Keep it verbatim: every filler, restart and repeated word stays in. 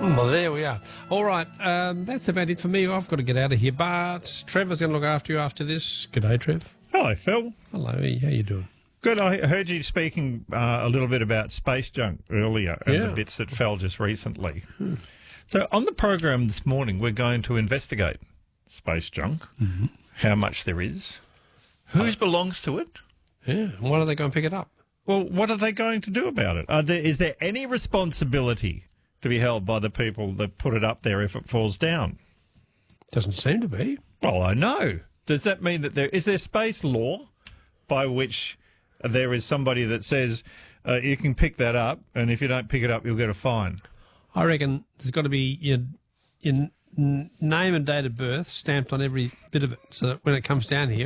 Well, there we are. All right, um, that's about it for me. I've got to get out of here, but Trevor's going to look after you after this. G'day, Trev. Hello, Phil. Hello, how you doing? Good. I heard you speaking uh, a little bit about space junk earlier and Yeah. the bits that fell just recently. Hmm. So on the program this morning, we're going to investigate space junk, mm-hmm. how much there is, whose uh, belongs to it. Yeah, why don't they go and pick it up? Well, what are they going to do about it? Are there, is there any responsibility to be held by the people that put it up there if it falls down? Doesn't seem to be. Well, I know. Does that mean that there is there space law by which there is somebody that says uh, you can pick that up, and if you don't pick it up, you'll get a fine? I reckon there's got to be your, your name and date of birth stamped on every bit of it, so that when it comes down here,